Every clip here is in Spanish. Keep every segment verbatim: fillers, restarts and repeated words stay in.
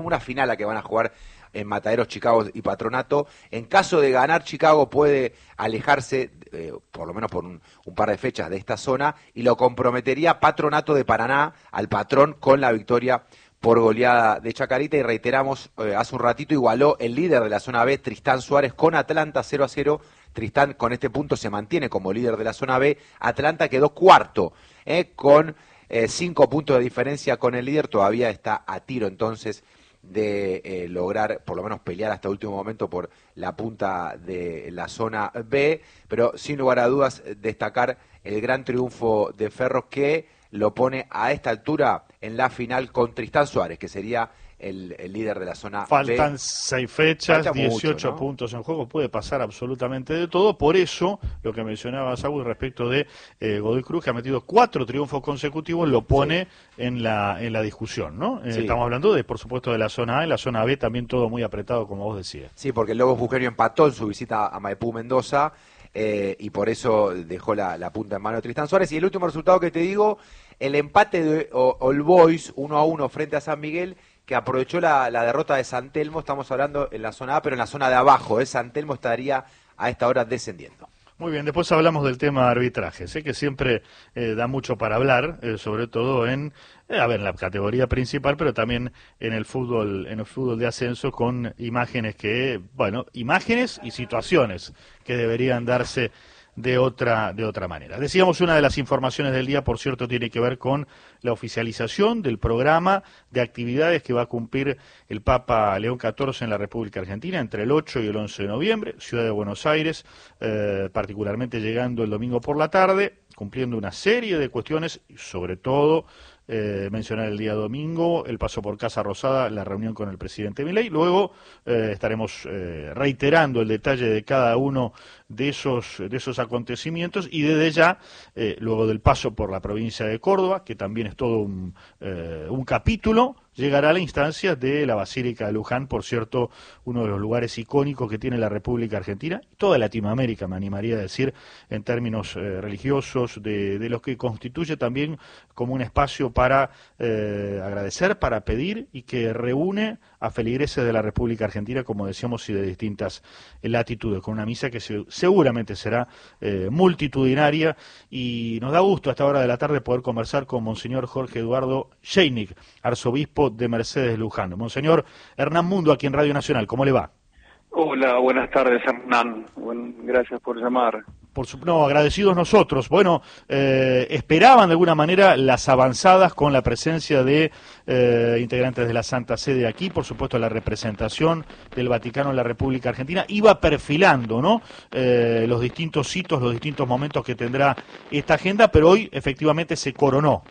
una final a que van a jugar en Mataderos, Chicago y Patronato. En caso de ganar, Chicago puede alejarse, eh, por lo menos por un, un par de fechas, de esta zona, y lo comprometería Patronato de Paraná al patrón con la victoria por goleada de Chacarita. Y reiteramos, eh, hace un ratito igualó el líder de la zona B, Tristán Suárez, con Atlanta cero a cero. Tristán con este punto se mantiene como líder de la zona B. Atlanta quedó cuarto, eh, con eh, cinco puntos de diferencia con el líder. Todavía está a tiro entonces de eh, lograr por lo menos pelear hasta el último momento por la punta de la zona B, pero sin lugar a dudas destacar el gran triunfo de Ferro, que lo pone a esta altura en la final con Tristán Suárez, que sería el, el líder de la zona Faltan B. seis fechas, Falta dieciocho mucho, ¿no? puntos en juego, puede pasar absolutamente de todo. Por eso, lo que mencionaba Saúl respecto de eh, Godoy Cruz, que ha metido cuatro triunfos consecutivos, lo pone sí. en la en la discusión, ¿no? Eh, sí. Estamos hablando, de por supuesto, de la zona A. En la zona B también todo muy apretado, como vos decías. Sí, porque el Lobos Bujerio empató en su visita a Maipú, Mendoza, eh, y por eso dejó la, la punta en mano de Tristán Suárez. Y el último resultado que te digo, el empate de All Boys uno a uno frente a San Miguel, que aprovechó la, la derrota de San Telmo. Estamos hablando en la zona A, pero en la zona de abajo, ¿eh? San Telmo estaría a esta hora descendiendo. Muy bien, después hablamos del tema arbitraje. Sé que siempre eh, da mucho para hablar, eh, sobre todo en, eh, a ver, en la categoría principal, pero también en el fútbol, en el fútbol de ascenso, con imágenes que, bueno, imágenes y situaciones que deberían darse de otra de otra manera. Decíamos, una de las informaciones del día, por cierto, tiene que ver con la oficialización del programa de actividades que va a cumplir el Papa León catorce en la República Argentina entre el ocho y el once de noviembre, Ciudad de Buenos Aires, eh, particularmente llegando el domingo por la tarde, cumpliendo una serie de cuestiones, y sobre todo Eh, mencionar el día domingo el paso por Casa Rosada, la reunión con el presidente Milei. Luego eh, estaremos eh, reiterando el detalle de cada uno de esos de esos acontecimientos, y desde ya, eh, luego del paso por la provincia de Córdoba, que también es todo un, eh, un capítulo, llegará a la instancia de la Basílica de Luján, por cierto, uno de los lugares icónicos que tiene la República Argentina, toda Latinoamérica, me animaría a decir, en términos eh, religiosos, de, de lo que constituye también como un espacio para eh, agradecer, para pedir, y que reúne a feligreses de la República Argentina, como decíamos, y de distintas latitudes, con una misa que se, seguramente será eh, multitudinaria, y nos da gusto a esta hora de la tarde poder conversar con Monseñor Jorge Eduardo Scheinig, arzobispo de Mercedes Luján. Monseñor Hernán Mundo, aquí en Radio Nacional, ¿cómo le va? Hola, buenas tardes, Hernán. Bueno, gracias por llamar. Por su, no, agradecidos nosotros. Bueno, eh, esperaban de alguna manera las avanzadas con la presencia de eh, integrantes de la Santa Sede aquí, por supuesto la representación del Vaticano en la República Argentina. Iba perfilando, ¿no?, eh, los distintos hitos, los distintos momentos que tendrá esta agenda, pero hoy efectivamente se coronó.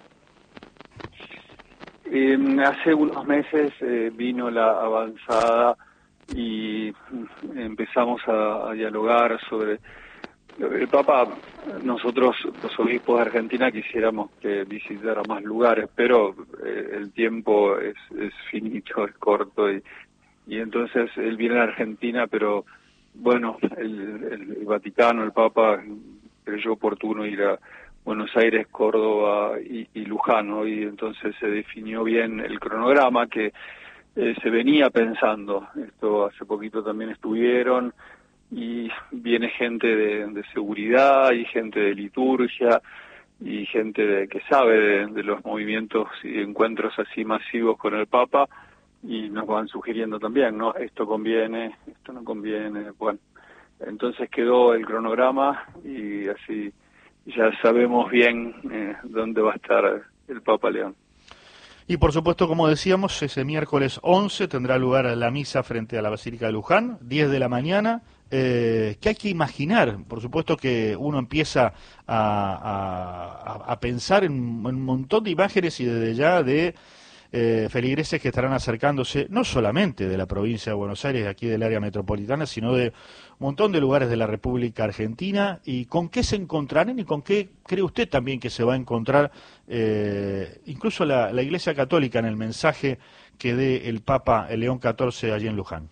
Eh, hace unos meses eh, vino la avanzada y empezamos a, a dialogar sobre el Papa. Nosotros, los obispos de Argentina, quisiéramos que visitara más lugares, pero eh, el tiempo es, es finito, es corto, y, y entonces él viene a Argentina, pero bueno, el, el, el Vaticano, el Papa creyó oportuno ir a Buenos Aires, Córdoba y, y Luján, ¿no? Y entonces se definió bien el cronograma que eh, se venía pensando. Esto hace poquito también estuvieron, y viene gente de, de seguridad y gente de liturgia y gente de, que sabe de, de los movimientos y encuentros así masivos con el Papa, y nos van sugiriendo también, ¿no? Esto conviene, esto no conviene. Bueno, entonces quedó el cronograma y así ya sabemos bien eh, dónde va a estar el Papa León. Y por supuesto, como decíamos, ese miércoles once tendrá lugar la misa frente a la Basílica de Luján, diez de la mañana. Eh, ¿Qué hay que imaginar? Por supuesto que uno empieza a, a, a pensar en, en un montón de imágenes, y desde ya de eh, feligreses que estarán acercándose, no solamente de la provincia de Buenos Aires, aquí del área metropolitana, sino de un montón de lugares de la República Argentina. ¿Y con qué se encontrarán y con qué cree usted también que se va a encontrar eh, incluso la, la Iglesia Católica en el mensaje que dé el Papa León catorce allí en Luján?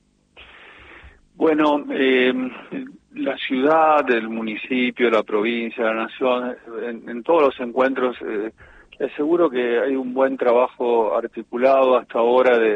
Bueno, eh, la ciudad, el municipio, la provincia, la nación, en, en todos los encuentros eh, Es seguro que hay un buen trabajo articulado hasta ahora de